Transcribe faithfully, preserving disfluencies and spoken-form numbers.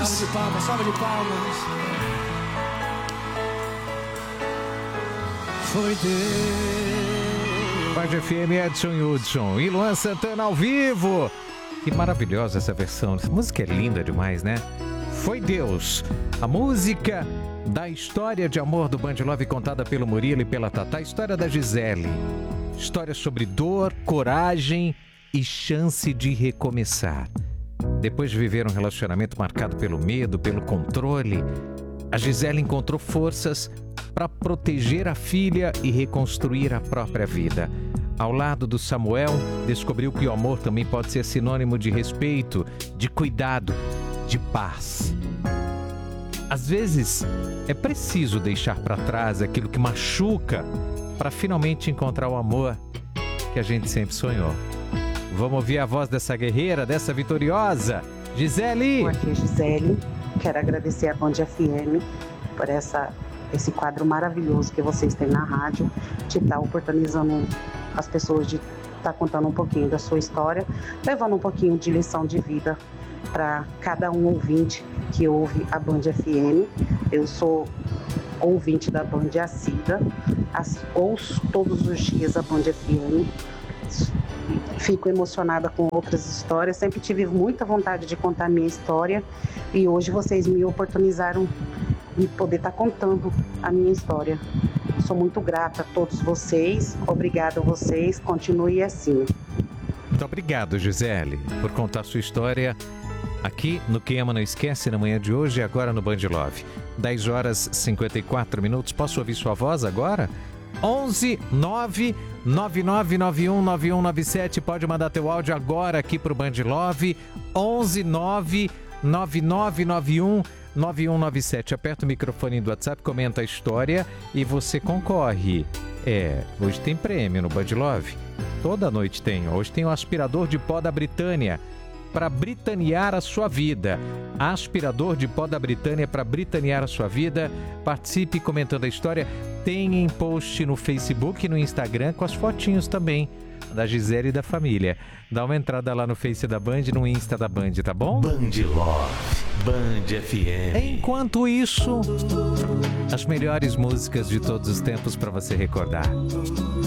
Salva de palmas, salva de palmas. Foi Deus. Band F M, Edson Hudson e Luan Santana ao vivo. Que maravilhosa essa versão. Essa música é linda demais, né? Foi Deus. A música da história de amor do Band Love contada pelo Murilo e pela Tatá. A história da Gisele. História sobre dor, coragem e chance de recomeçar. Depois de viver um relacionamento marcado pelo medo, pelo controle, a Gisele encontrou forças para proteger a filha e reconstruir a própria vida. Ao lado do Samuel, descobriu que o amor também pode ser sinônimo de respeito, de cuidado, de paz. Às vezes, é preciso deixar para trás aquilo que machuca para finalmente encontrar o amor que a gente sempre sonhou. Vamos ouvir a voz dessa guerreira, dessa vitoriosa, Gisele. Aqui é Gisele. Quero agradecer a Band F M por essa, esse quadro maravilhoso que vocês têm na rádio, de estar oportunizando as pessoas de estar contando um pouquinho da sua história, levando um pouquinho de lição de vida para cada um ouvinte que ouve a Band F M. Eu sou ouvinte da Band assídua, ouço todos os dias a Band F M, fico emocionada com outras histórias, sempre tive muita vontade de contar minha história e hoje vocês me oportunizaram de poder estar contando a minha história. Sou muito grata a todos vocês, obrigada a vocês, continue assim. Muito obrigado, Gisele, por contar sua história aqui no Quem Ama Não Esquece, na manhã de hoje e agora no Band Love. dez horas e cinquenta e quatro minutos, posso ouvir sua voz agora? onze nove nove nove nove um nove um nove sete, pode mandar teu áudio agora aqui pro Band Love, onze nove nove nove nove um nove um nove sete. Aperta o microfone do WhatsApp, comenta a história e você concorre. É, hoje tem prêmio no Band Love. Toda noite tem. Hoje tem o aspirador de pó da Britânia para britanear a sua vida. Aspirador de pó da Britânia para britanear a sua vida. Participe comentando a história. Tem em post no Facebook e no Instagram com as fotinhos também da Gisele e da família. Dá uma entrada lá no Face da Band, no Insta da Band, tá bom? Band Love, Band F M. Enquanto isso, as melhores músicas de todos os tempos para você recordar.